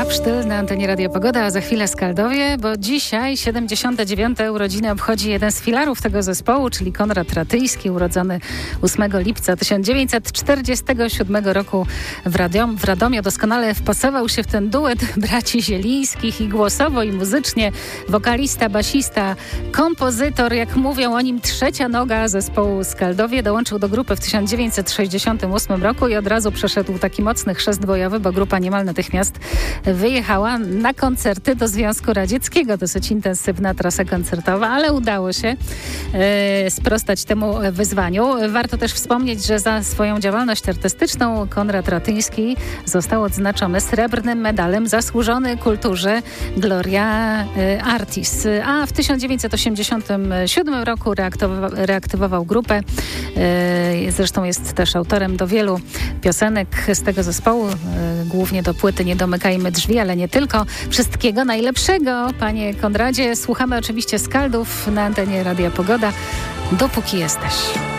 Krzysztof Sztyl na antenie Radia Pogoda, a za chwilę Skaldowie, bo dzisiaj 79. urodziny obchodzi jeden z filarów tego zespołu, czyli Konrad Ratyjski, urodzony 8 lipca 1947 roku w Radomiu. Doskonale wpasował się w ten duet braci Zielińskich i głosowo, i muzycznie. Wokalista, basista, kompozytor, jak mówią o nim, trzecia noga zespołu Skaldowie. Dołączył do grupy w 1968 roku i od razu przeszedł taki mocny chrzest bojowy, bo grupa niemal natychmiast wyjechała na koncerty do Związku Radzieckiego. Dosyć intensywna trasa koncertowa, ale udało się sprostać temu wyzwaniu. Warto też wspomnieć, że za swoją działalność artystyczną Konrad Ratyński został odznaczony srebrnym medalem Zasłużony Kulturze Gloria Artis. A w 1987 roku reaktywował grupę. Zresztą jest też autorem do wielu piosenek z tego zespołu, głównie do płyty Nie domykajmy drzwi, ale nie tylko. Wszystkiego najlepszego, panie Konradzie. Słuchamy oczywiście Skaldów na antenie Radia Pogoda. Dopóki jesteś.